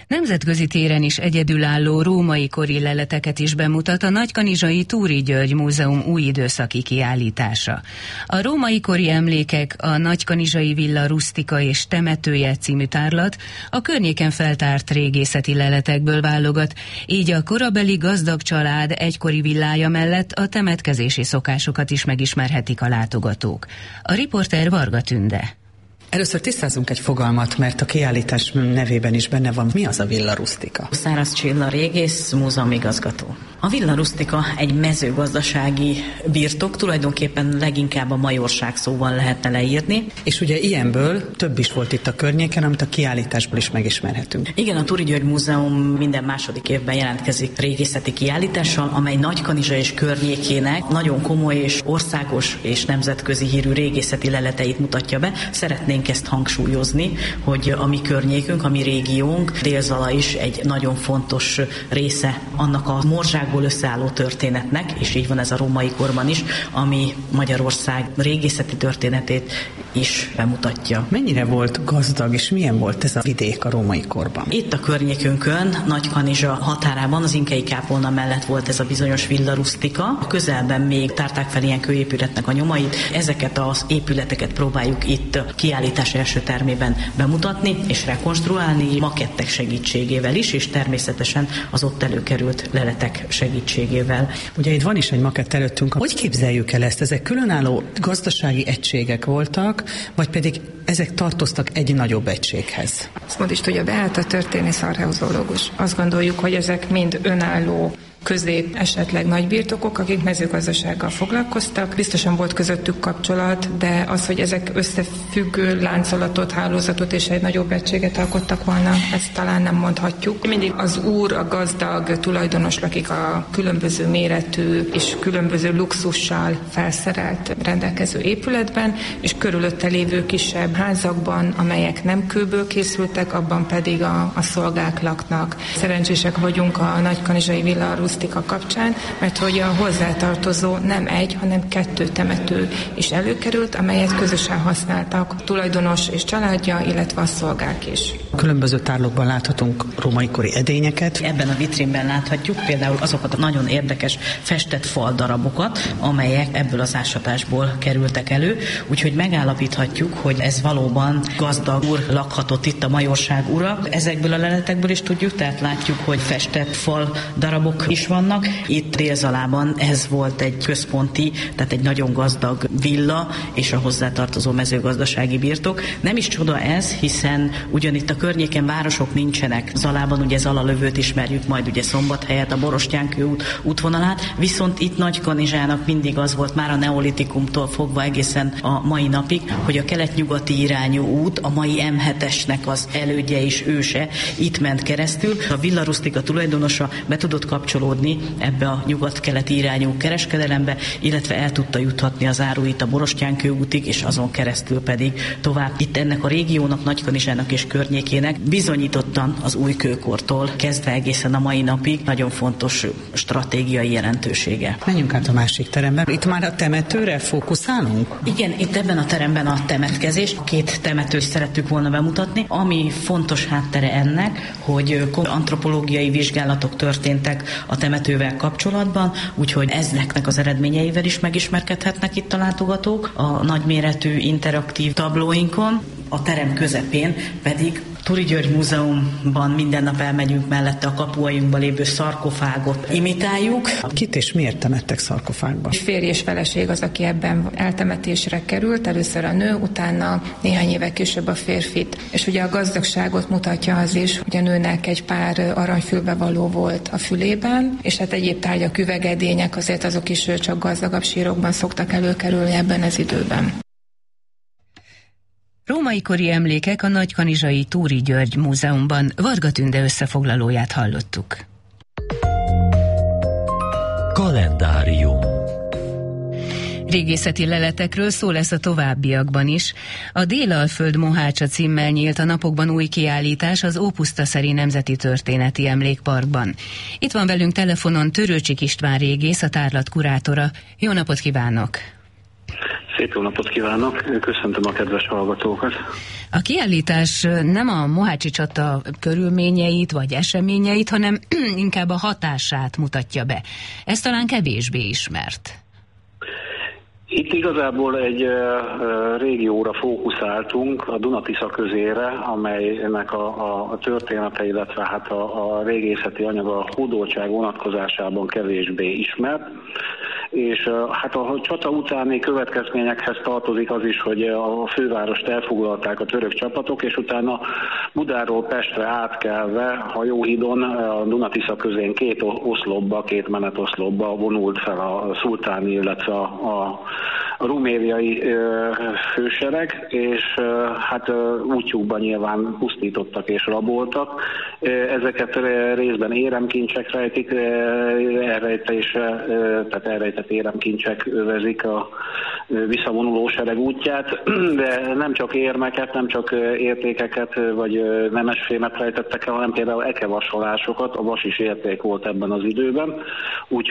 Nemzetközi téren is egyedülálló római kori leleteket is bemutat a Nagykanizsai Túri György Múzeum új időszaki kiállítása. A római kori emlékek, a Nagykanizsai Villa Rusztika és temetője című tárlat a környéken feltárt régészeti leletekből válogat, így a korabeli gazdag család egykori villája mellett a temetkezési szokásokat is megismerhetik a látogatók. A riporter Varga Tünde. Először tisztázunk egy fogalmat, mert a kiállítás nevében is benne van. Mi az a Villa Rusztika? Száraz Csilla régész, múzeumigazgató. A Villa Rusztika egy mezőgazdasági birtok, tulajdonképpen leginkább a majorság szóval lehetne leírni. És ugye ilyenből több is volt itt a környéken, amit a kiállításból is megismerhetünk. Igen, a Túri György Múzeum minden második évben jelentkezik régészeti kiállítással, amely Nagykanizsa és környékének nagyon komoly és országos és nemzetközi hírű régészeti leleteit mutatja be. Szeretnénk ezt hangsúlyozni, hogy a mi környékünk, a mi régiónk, Dél-Zala is egy nagyon fontos része annak a morzsákból összeálló történetnek, és így van ez a római korban is, ami Magyarország régészeti történetét is bemutatja. Mennyire volt gazdag, és milyen volt ez a vidék a római korban? Itt a környékünkön, Nagykanizsa határában, az Inkei kápolna mellett volt ez a bizonyos Villa Rusztika. A közelben még tárták fel ilyen kőépületnek a nyomait. Ezeket az épületeket próbáljuk itt kiállítás első termében bemutatni és rekonstruálni makettek segítségével is, és természetesen az ott előkerült leletek segítségével. Ugye itt van is egy makett előttünk. Hogy képzeljük el ezt? Ezek különálló gazdasági egységek voltak, vagy pedig ezek tartoztak egy nagyobb egységhez? Azt mond is tudja, beállt a történész archeozológus. Azt gondoljuk, hogy ezek mind önálló közép, esetleg nagy birtokok, akik mezőgazdasággal foglalkoztak. Biztosan volt közöttük kapcsolat, de az, hogy ezek összefüggő láncolatot, hálózatot és egy nagyobb egységet alkottak volna, ezt talán nem mondhatjuk. Mindig az úr, a gazdag tulajdonos lakik a különböző méretű és különböző luxussal felszerelt rendelkező épületben, és körülötte lévő kisebb házakban, amelyek nem kőből készültek, abban pedig a szolgák laknak. Szerencsések vagyunk a Nagykanizsai Villa Rusztika kapcsán, mert hogy a hozzátartozó nem egy, hanem 2 temető is előkerült, amelyet közösen használtak a tulajdonos és családja, illetve a szolgák is. Különböző tárlókban láthatunk római kori edényeket. Ebben a vitrínben láthatjuk például azokat a nagyon érdekes festett faldarabokat, amelyek ebből az ásatásból kerültek elő, úgyhogy megállapíthatjuk, hogy ez valóban gazdag úr lakhatott itt, a majorság ura. Ezekből a leletekből is tudjuk, tehát látjuk, hogy festett faldarabok is vannak. Itt Dél-Zalában ez volt egy központi, tehát egy nagyon gazdag villa és a hozzátartozó mezőgazdasági birtok. Nem is csoda ez, hiszen ugyanitt a környéken városok nincsenek. Zalában ugye Zalalövőt ismerjük, majd ugye Szombathelyet, a Borostyánkő út útvonalát, viszont itt Nagykanizsának mindig az volt már a neolitikumtól fogva egészen a mai napig, hogy a kelet-nyugati irányú út, a mai M7-esnek az elődje és őse itt ment keresztül. A Villa Rusztika tulajdonosa be tudott kapcsolódni ebbe a nyugat-keleti irányú kereskedelembe, illetve el tudta juthatni az áruit a Borostyánkő útig, és azon keresztül pedig tovább. Itt ennek a régiónak, Nagykanizsának és környékének bizonyítottan az újkőkortól kezdve egészen a mai napig nagyon fontos stratégiai jelentősége. Menjünk át a másik teremben. Itt már a temetőre fókuszálunk? Igen, itt ebben a teremben a temetkezés. 2 temetőt szerettük volna bemutatni. Ami fontos háttere ennek, hogy antropológiai vizsgálatok történtek a temetővel kapcsolatban, úgyhogy ezeknek az eredményeivel is megismerkedhetnek itt a látogatók a nagyméretű interaktív tablóinkon. A terem közepén pedig Túri György Múzeumban minden nap elmegyünk mellette a kapuainkba lévő szarkofágot imitáljuk. Kit és miért temettek szarkofágba? Férj és feleség az, aki ebben eltemetésre került, először a nő, utána néhány évek később a férfit. És ugye a gazdagságot mutatja az is, hogy a nőnek egy pár aranyfülbevaló volt a fülében, és hát egyéb tárgyak, üvegedények, azért azok is csak gazdagabb sírokban szoktak előkerülni ebben az időben. Római kori emlékek a Nagykanizsai Túri György Múzeumban. Varga Tünde összefoglalóját hallottuk. Kalendárium. Régészeti leletekről szó lesz a továbbiakban is. A Délalföld Mohácsa címmel nyílt a napokban új kiállítás az Ópusztaszeri Nemzeti Történeti Emlékparkban. Itt van velünk telefonon Törőcsik István régész, a tárlat kurátora. Jó napot kívánok! Szép jó napot kívánok, köszöntöm a kedves hallgatókat. A kiállítás nem a Mohácsi csata körülményeit vagy eseményeit, hanem inkább a hatását mutatja be. Ez talán kevésbé ismert. Itt igazából egy régióra fókuszáltunk, a Duna-Tisza közére, amelynek a története, illetve hát a régészeti anyaga a hódoltság vonatkozásában kevésbé ismert. És hát a csata utáni következményekhez tartozik az is, hogy a fővárost elfoglalták a török csapatok, és utána Budáról Pestre átkelve hajóhídon a Duna-Tisza közén két menetoszlopba vonult fel a szultáni, illetve a rumériai fősereg, és hát útjukban nyilván pusztítottak és raboltak. Ezeket részben éremkincsek rejtik, elrejtett éremkincsek övezik a visszavonuló sereg útját, de nem csak érmeket, nem csak értékeket vagy nemesfémet rejtettek el, hanem például ekevasolásokat, a vas is érték volt ebben az időben,